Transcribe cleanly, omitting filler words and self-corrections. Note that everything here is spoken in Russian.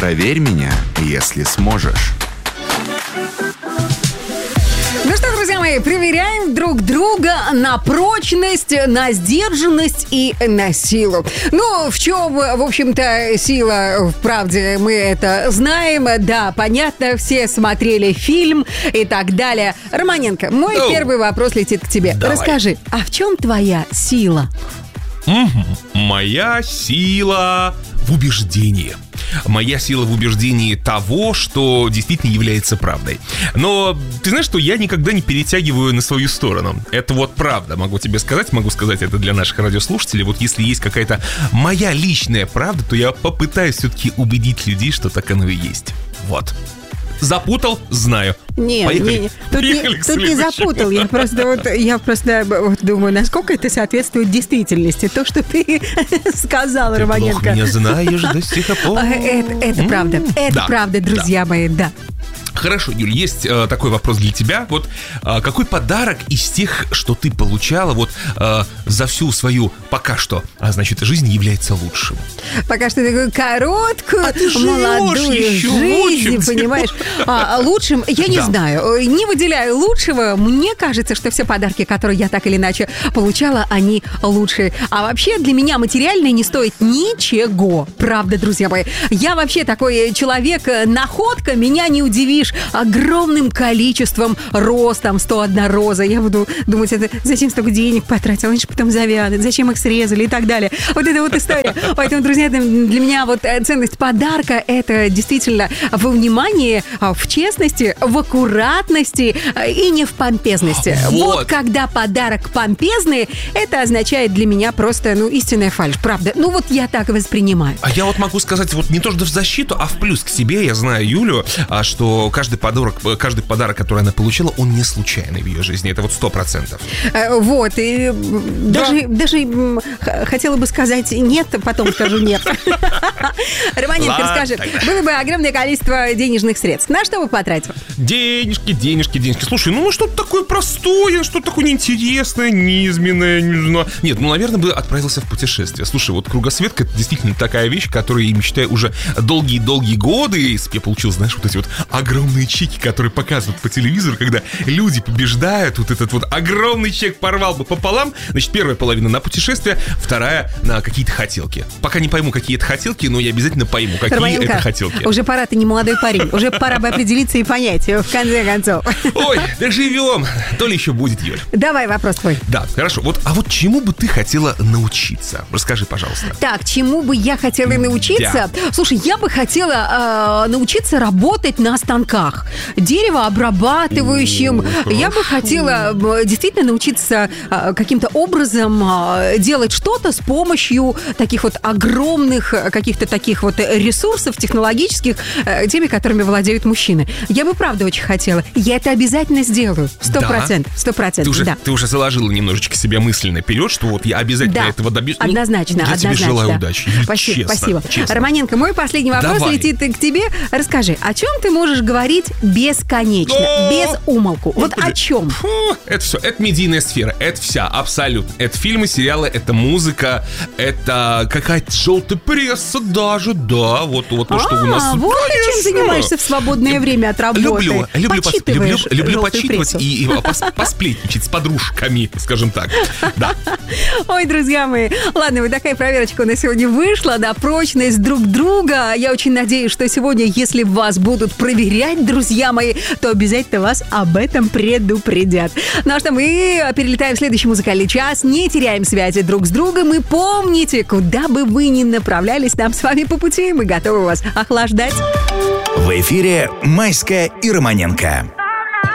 Проверь меня, если сможешь. Ну что, друзья мои, проверяем друг друга на прочность, на сдержанность и на силу. Ну, в чем, в общем-то, сила в правде, мы это знаем. Да, понятно, все смотрели фильм и так далее. Романенко, мой первый вопрос летит к тебе. Давай. Расскажи, а в чем твоя сила? Моя сила в убеждении. Моя сила в убеждении того, что действительно является правдой. Но ты знаешь, что я никогда не перетягиваю на свою сторону. Это вот правда, могу тебе сказать, могу сказать это для наших радиослушателей. Вот если есть какая-то моя личная правда, то я попытаюсь все-таки убедить людей, что так оно и есть. Вот. Запутал? Знаю. Нет, Поехали. тут не запутал. Я просто думаю, насколько это соответствует действительности. То, что ты сказал, Ты Романенко. плохо меня знаешь до сих пор. Это правда. Это Да, правда, друзья мои, да. Хорошо, Юль, есть такой вопрос для тебя. Вот какой подарок из тех, что ты получала вот за всю свою пока что, жизнь является лучшим? Пока что такую короткую, ты живешь молодую еще, жизнь, учимся. понимаешь? Лучшим, я не Да. знаю, не выделяю лучшего. Мне кажется, что все подарки, которые я так или иначе получала, они лучшие. А вообще для меня материальное не стоит ничего. Правда, друзья мои. Я вообще такой человек, находка, меня не удивишь огромным количеством роз, там 101 роза. Я буду думать, это зачем столько денег потратил, они же потом завянут, зачем их срезали и так далее. Вот это вот история. Поэтому, друзья, для меня вот ценность подарка — это действительно во внимании, в честности, в аккуратности и не в помпезности. Вот когда подарок помпезный, это означает для меня просто, истинная фальшь, правда. Вот я так воспринимаю. А я вот могу сказать, вот не то что в защиту, а в плюс к себе. Я знаю Юлю, что каждый подарок, который она получила, он не случайный в ее жизни. Это вот 100%. Вот, и даже хотела бы сказать нет, потом скажу нет. Романенко, скажи, было бы огромное количество денежных средств. На что бы потратил? Денежки. Слушай, что-то такое простое, что-то такое неинтересное, низменное, не знаю. Нет, наверное, бы отправился в путешествие. Слушай, вот кругосветка — это действительно такая вещь, которую я мечтаю уже долгие-долгие годы. Если бы я получил, знаешь, вот эти вот огромные чеки, которые показывают по телевизору, когда люди побеждают, вот этот вот огромный чек порвал бы пополам. Значит, первая половина на путешествие, вторая на какие-то хотелки. Пока не пойму, какие это хотелки, но я обязательно пойму, какие Романенко, это хотелки. Уже пора, ты не молодой парень. Уже пора бы определиться и понять, в конце концов. Ой, доживем. То ли еще будет, Юль. Давай вопрос твой. Да, хорошо. А вот чему бы ты хотела научиться? Расскажи, пожалуйста. Так, чему бы я хотела научиться? Да. Слушай, я бы хотела научиться работать на станках, деревообрабатывающим. Я бы хотела действительно научиться каким-то образом делать что-то с помощью таких вот огромных каких-то таких вот ресурсов технологических, теми, которыми владеют мужчины. Я бы правда очень хотела. Я это обязательно сделаю. 100%. 100%. Ты уже заложила немножечко себя мысленно вперед, что вот я обязательно этого добьюсь. Однозначно. Я тебе желаю удачи. Спасибо. Романенко, мой последний вопрос летит к тебе. Расскажи, о чем ты можешь говорить бесконечно, без умолку? Вот о чем? Это все, это медийная сфера, это вся, абсолютно. Это фильмы, сериалы, это музыка, это какая-то желтая пресса даже, да, вот то, что у нас. Вот ты чем занимаешься в свободное время от работы. Люблю Почитывать почитывать и посплетничать с подружками, скажем так. Да. Ой, друзья мои, ладно, вот такая проверочка у нас сегодня вышла на прочность друг друга. Я очень надеюсь, что сегодня, если вас будут проверять, друзья мои, то обязательно вас об этом предупредят. Ну а что, мы перелетаем в следующий музыкальный час, не теряем связи друг с другом и помните, куда бы вы ни направлялись, нам с вами по пути, мы готовы вас охлаждать. В эфире «Майская и Романенко».